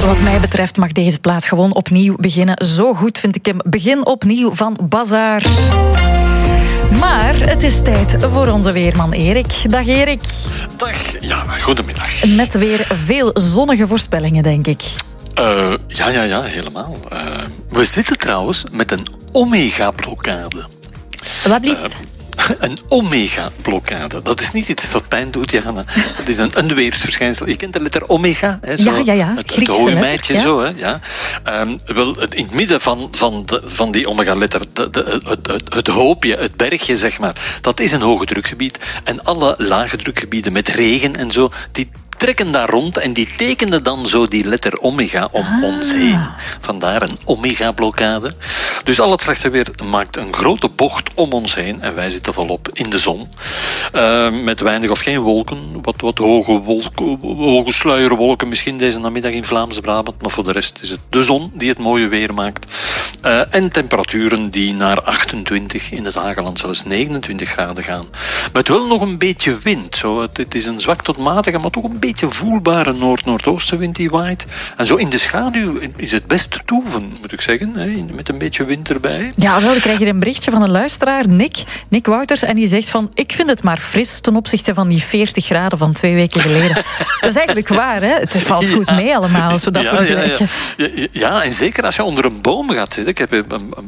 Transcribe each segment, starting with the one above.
Wat mij betreft mag deze plaat gewoon opnieuw beginnen. Zo goed vind ik hem. Begin opnieuw van Bazaar. Maar het is tijd voor onze weerman Erik. Dag Erik. Dag, ja, goedemiddag. Met weer veel zonnige voorspellingen, denk ik. Ja, helemaal. We zitten trouwens met een omega-blokkade. Wat blieft? Een omega-blokkade. Dat is niet iets dat pijn doet, Jana. Dat is een weersverschijnsel. Je kent de letter omega? Hè, zo. Ja. Het hooimeidje, ja. Zo. Hè, ja. Wel, in het midden van die omega-letter, het hoopje, het bergje, zeg maar, dat is een hoge drukgebied. En alle lage drukgebieden met regen en zo, die trekken daar rond en die tekenen dan zo die letter omega om ons heen. Vandaar een omega-blokkade. Dus al het slechte weer maakt een grote bocht om ons heen en wij zitten volop in de zon. Met weinig of geen wolken. Wat hoge sluierwolken misschien deze namiddag in Vlaams-Brabant, maar voor de rest is het de zon die het mooie weer maakt. En temperaturen die naar 28, in het Hageland zelfs 29 graden gaan. Met wel nog een beetje wind. Zo. Het is een zwak tot matige, maar toch een beetje voelbare noord-noordoostenwind die waait. En zo in de schaduw is het best te toeven, moet ik zeggen. Hè? Met een beetje wind erbij. Ja, wel, ik krijg hier een berichtje van een luisteraar, Nick Wouters, en die zegt van, ik vind het maar fris ten opzichte van die 40 graden van 2 weken geleden. Dat is eigenlijk waar, hè? Het valt goed mee allemaal als we dat vergelijken. Ja, en zeker als je onder een boom gaat zitten. Ik heb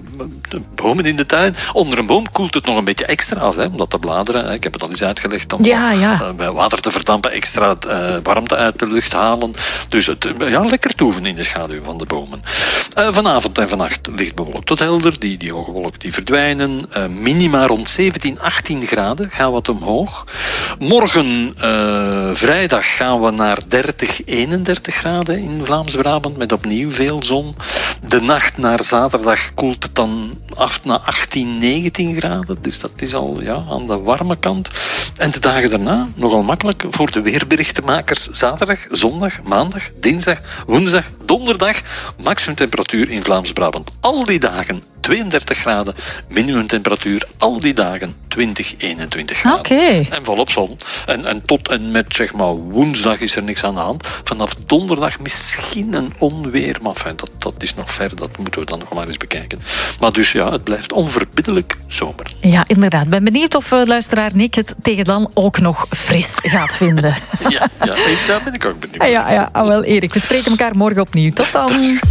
bomen in de tuin. Onder een boom koelt het nog een beetje extra af, hè, omdat de bladeren, ik heb het al eens uitgelegd, om bij water te verdampen, extra warmte uit de lucht halen. Dus lekker toeven in de schaduw van de bomen. Vanavond en vannacht licht bewolkt tot helder. Die hoge wolken die verdwijnen. Minima rond 17, 18 graden. Gaan wat omhoog. Morgen, vrijdag, gaan we naar 30, 31 graden in Vlaams-Brabant. Met opnieuw veel zon. De nacht naar zaterdag koelt het dan af naar 18, 19 graden. Dus dat is al aan de warme kant. En de dagen daarna, nogal makkelijk voor de weerberichtenmakers. Zaterdag, zondag, maandag, dinsdag, woensdag, donderdag. Maximumtemperatuur in Vlaams-Brabant. Al die dagen 32 graden. Minimumtemperatuur al die dagen 20, 21 graden. Okay. En volop zon. En tot en met zeg maar woensdag is er niks aan de hand. Vanaf donderdag misschien een onweer. Maar enfin, dat is nog ver. Dat moeten we dan nog maar eens bekijken. Maar dus het blijft onverbiddelijk zomer. Ja, inderdaad. Ben benieuwd of luisteraar Nick het tegen dan ook nog fris gaat vinden. Ja, daar ben ik ook benieuwd. Ja, wel Erik. We spreken elkaar morgen opnieuw. Tot dan.